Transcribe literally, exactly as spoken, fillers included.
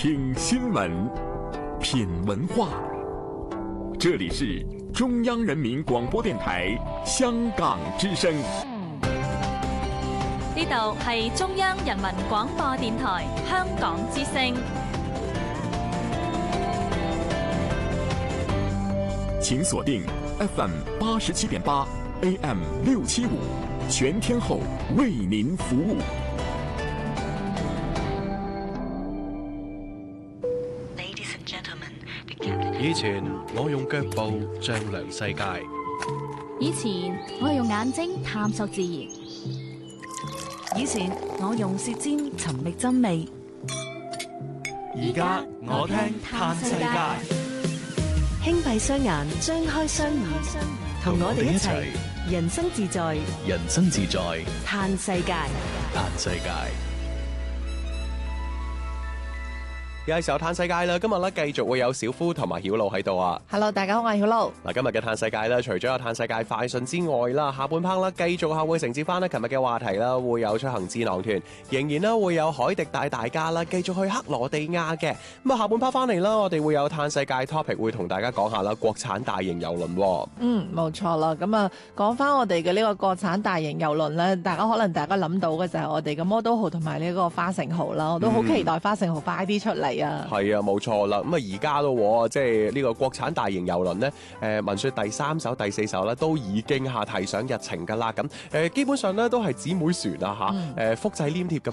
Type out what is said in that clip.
听新闻，品文化。这里是中央人民广播電台香港之聲。 呢度係中央人民廣播電台香港之聲。 請鎖定 F M 八十七點八 A M 六七五，全天候為您服務。 以前我用腳步丈量世界， 以前我係用眼睛探索自然， 以前我用舌尖尋覓真味， 而家我聽嘆世界。 輕閉雙眼，張開雙耳，同我哋一齊人生自在， 人生自在嘆世界， 嘆世界。有時候嘆世界啦，今日咧繼續會有小夫同埋曉露喺度啊。 Hello， 大家好，我係曉露。 嗱，今日嘅嘆世界咧，除咗有嘆世界快訊之外啦，下半 part 啦，繼續下會承接翻咧琴日嘅話題啦，會有出行智囊團，仍然咧會有海迪帶大家啦，繼續去克羅地亞嘅。咁啊，下半 part 翻嚟啦，我哋會有嘆世界 topic 會同大家講下啦，國產大型郵輪。 嗯，冇錯啦。咁啊，講翻我哋嘅呢個國產大型郵輪咧，大家可能大家諗到嘅就係我哋嘅魔都號同埋呢個花城號啦，我都好期待花城號快啲出嚟。係、嗯、 啊，冇錯啦。咁啊，而家咯，即係呢個國產大型郵輪呢，誒，聞說第三艘、第四艘咧都已經下提上日程噶啦。咁誒，基本上咧都係姊妹船啊，吓、嗯，誒，複製黏貼咁